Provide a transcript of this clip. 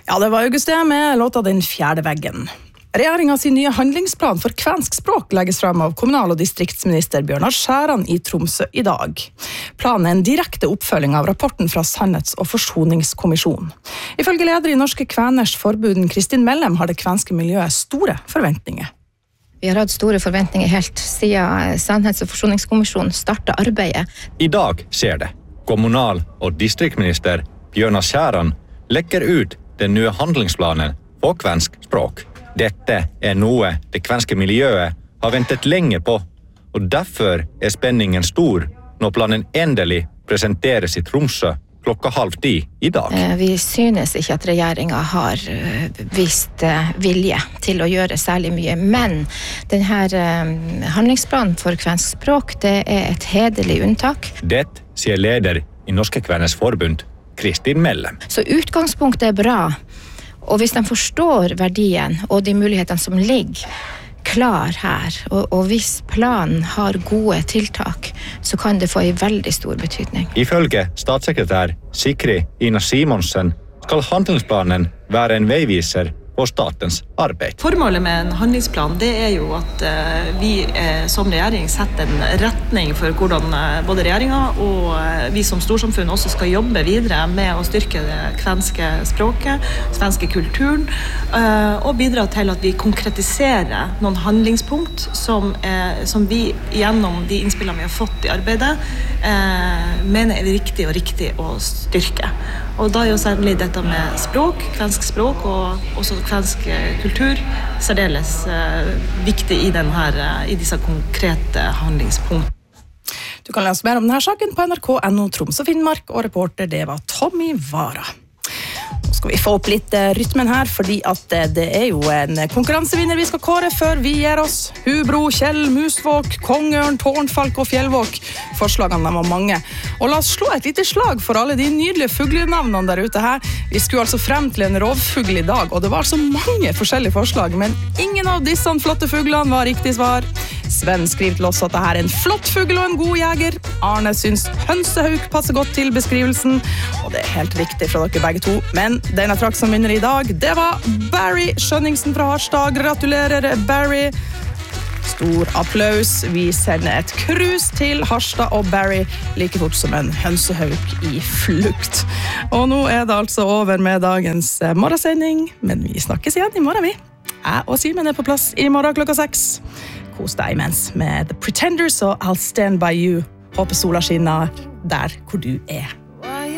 Ja, det var August det med låta Den fjerde veggen. Regjeringen sin nye handlingsplan for kvensk språk legges frem av kommunal- og distriktsminister Bjørnar Skjæran i Tromsø i dag. Planen en direkte oppfølging av rapporten fra Sannhets- og forsoningskommisjonen. Ifølge leder i Norske Kveners forbund Kristin Mellem har det kvenske miljøet store forventninger. Vi har hatt store forventninger helt siden Sannhets- og forsoningskommisjonen startet arbeidet. I dag skjer det. Kommunal- og distriktsminister Bjørnar Skjæran legger ut den nye handlingsplanen for kvensk språk. Dette noe det kvenske miljøet har ventet lenge på, og derfor spenningen stor når planen endelig presenteres i Tromsø klokka 9:30 i dag. Vi synes ikke at regjeringen har vist vilje til å gjøre særlig mye, men denne handlingsplanen for kvensk språk, det et hederlig unntak. Det sier leder i Norske Kveners forbund, Kristin Mellem. Så utgangspunktet bra, og hvis de forstår verdien og de mulighetene som ligger klar her, og hvis planen har gode tiltak, så kan det få en veldig stor betydning. Ifølge statssekretær Sikri Ina Simonsen skal handlingsplanen være en veiviser på statens arbeid. Formålet med en handlingsplan det jo at vi som regjering setter en retning for hvordan både regjeringen og vi som storsamfunn også skal jobbe videre med å styrke det kvenske språket, svenske kulturen, og bidra til at vi konkretiserer noen handlingspunkt som vi gjennom de innspillene vi har fått i arbeidet mener viktig og riktig å styrke. Og da jo særlig dette med språk, kvensk språk og også kvensk kultur særdeles viktig i disse konkrete handlingspunktene. Du kan lese mer om denne saken på NRK.no Troms og Finnmark, og reporter det var Tommy Vara. Nå skal vi få opp litt rytmen her, fordi at det jo en konkurransevinner vi skal kåre før vi gir oss. Hubro, Kjell, Musvåk, Kongørn, Tårnfalk og Fjellvåk. Forslagene var mange. Og la oss slå et lite slag for alle de nydelige fuglenavnene der ute her. Vi skulle altså frem til en rovfugl i dag, og det var altså mange forskjellige forslag, men ingen av disse flotte fuglene var riktig svar. Sven skriver til oss at dette en flott fugl og en god jeger. Arne syns hønsehauk passer godt til beskrivelsen, og det helt riktig fra dere begge to. Men den jeg trakk som vinner i dag, det var Barry Skjønningsen fra Harstad. Gratulerer, Barry. Stor applaus. Vi sender et krus til Harstad og Barry like fort som en hønsehauk i flukt. Og nå det altså over med dagens morgensending, men vi snakkes igjen i morgen, vi. Jeg og Simen på plass i morgen klokka 6. Kos deg imens med The Pretenders og I'll Stand By You. Håper sola skinner der hvor du